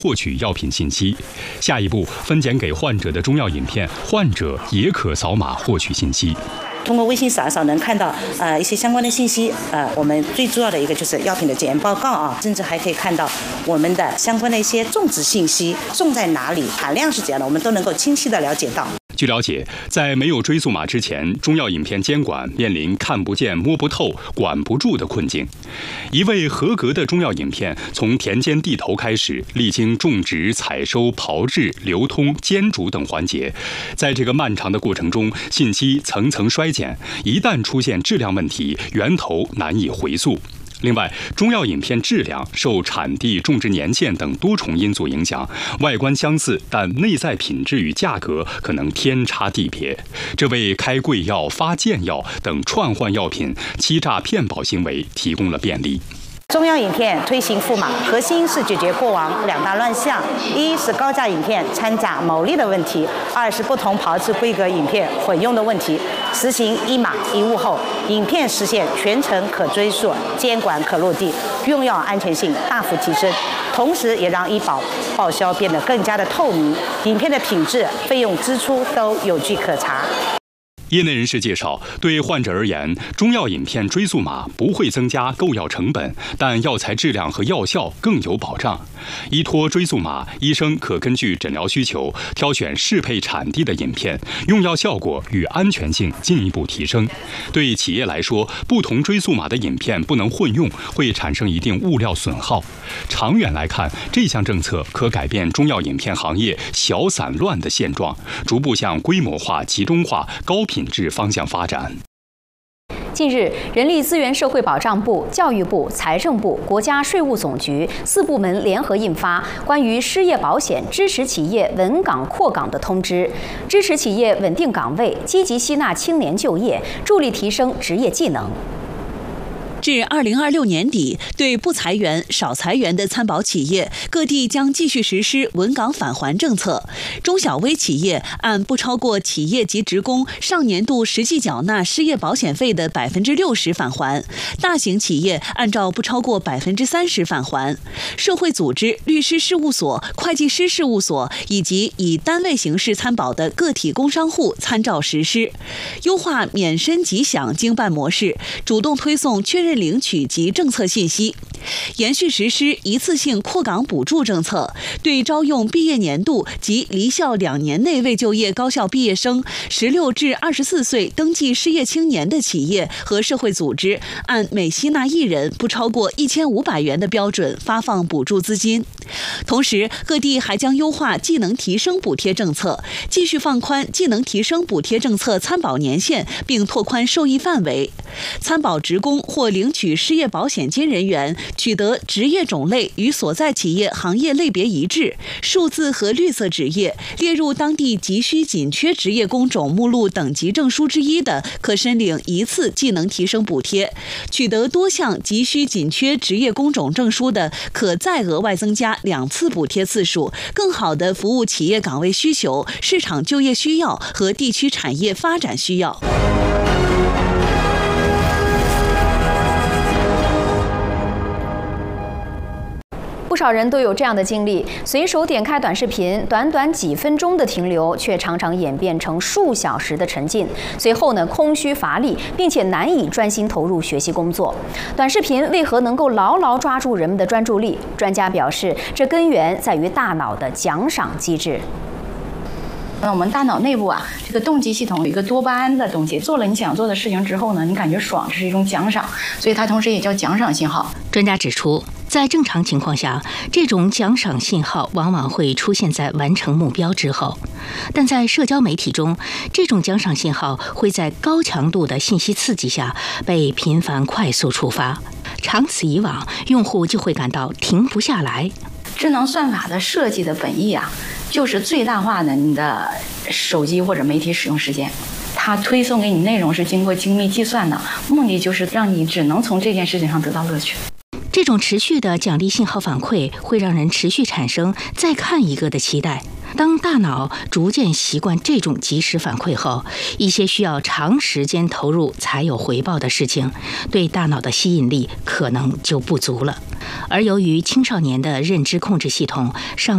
获取药品信息。下一步，分拣给患者的中药饮片，患者也可扫码获取信息。 通过微信扫一扫，能看到一些相关的信息。我们最重要的一个就是药品的检验报告啊，甚至还可以看到我们的相关的一些种植信息，种在哪里，含量是怎样的，我们都能够清晰的了解到。 据了解，在没有追溯码之前，中药饮片监管面临看不见、摸不透、管不住的困境。一味合格的中药饮片，从田间地头开始，历经种植、采收、炮制、流通、煎煮等环节，在这个漫长的过程中，信息层层衰减，一旦出现质量问题，源头难以回溯。另外，中药饮片质量受产地、种植年限等多重因素影响，外观相似，但内在品质与价格可能天差地别，这为开贵药、发贱药等串换药品、欺诈骗保行为提供了便利。 中药饮片推行赋码，核心是解决过往两大乱象：一是高价饮片掺假牟利的问题；二是不同炮制规格饮片混用的问题。实行一码一物后，饮片实现全程可追溯，监管可落地，用药安全性大幅提升，同时也让医保报销变得更加的透明，饮片的品质、费用支出都有据可查。 业内人士介绍，对患者而言，中药饮片追溯码不会增加购药成本，但药材质量和药效更有保障。依托追溯码，医生可根据诊疗需求挑选适配产地的饮片，用药效果与安全性进一步提升。对企业来说，不同追溯码的饮片不能混用，会产生一定物料损耗。长远来看，这项政策可改变中药饮片行业小散乱的现状，逐步向规模化、集中化、高品质方向发展。 近日，人力资源社会保障部、教育部、财政部、国家税务总局4部门联合印发关于失业保险支持企业稳岗扩岗的通知，支持企业稳定岗位，积极吸纳青年就业，助力提升职业技能。 至2026年底，对不裁员、少裁员的参保企业，各地将继续实施稳岗返还政策。中小微企业按不超过企业及职工上年度实际缴纳失业保险费的60%返还；大型企业按照不超过30%返还。社会组织、律师事务所、会计师事务所以及以单位形式参保的个体工商户参照实施。优化免申即享经办模式，主动推送确认领取及政策信息，延续实施一次性扩岗补助政策，对招用毕业年度及离校2年内未就业高校毕业生、16至24岁登记失业青年的企业和社会组织，按每吸纳1人不超过1500元的标准发放补助资金。同时，各地还将优化技能提升补贴政策，继续放宽技能提升补贴政策参保年限，并拓宽受益范围。参保职工或领取失业保险金人员取得职业种类与所在企业行业类别一致、数字和绿色职业列入当地急需紧缺职业工种目录等级证书之一的，可申领1次技能提升补贴；取得多项急需紧缺职业工种证书的，可再额外增加2次补贴次数，更好地服务企业岗位需求、市场就业需要和地区产业发展需要。 不少人都有这样的经历：随手点开短视频，短短几分钟的停留，却常常演变成数小时的沉浸。随后呢，空虚乏力，并且难以专心投入学习工作。短视频为何能够牢牢抓住人们的专注力？专家表示，这根源在于大脑的奖赏机制。 我们大脑内部这个动机系统有一个多巴胺的东西，做了你想做的事情之后呢，你感觉爽，这是一种奖赏，所以它同时也叫奖赏信号。 专家指出，在正常情况下，这种奖赏信号往往会出现在完成目标之后，但在社交媒体中，这种奖赏信号会在高强度的信息刺激下被频繁快速触发，长此以往，用户就会感到停不下来。 智能算法的设计的本意就是最大化的你的手机或者媒体使用时间，它推送给你内容是经过精密计算的，目的就是让你只能从这件事情上得到乐趣。 这种持续的奖励信号反馈会让人持续产生再看一个的期待。当大脑逐渐习惯这种及时反馈后，一些需要长时间投入才有回报的事情，对大脑的吸引力可能就不足了。而由于青少年的认知控制系统尚